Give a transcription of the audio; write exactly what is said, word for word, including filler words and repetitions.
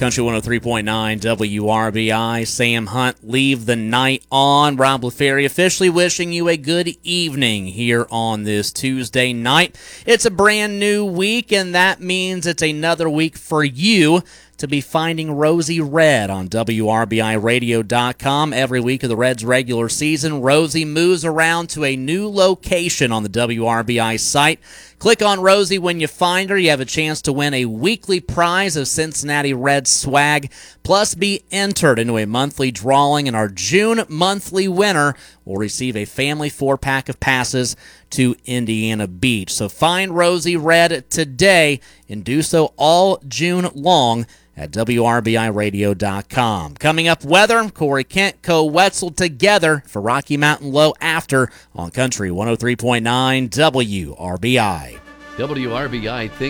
Country one oh three point nine W R B I. Sam Hunt, leave the night on. Rob LaFerry officially wishing you a good evening here on this Tuesday night. It's a brand new week, and that means it's another week for you to be finding Rosie Red on W R B I radio dot com. Every week of the Reds' regular season, Rosie moves around to a new location on the W R B I site. Click on Rosie when you find her. You have a chance to win a weekly prize of Cincinnati Reds swag, plus be entered into a monthly drawing, and our June monthly winner will receive a family four-pack of passes to Indiana Beach. So find Rosie Red today and do so all June long at W R B I radio dot com. Coming up, weather, Corey Kent, Co Wetzel together for Rocky Mountain Low after on Country one oh three point nine W R B I. W R B I thinks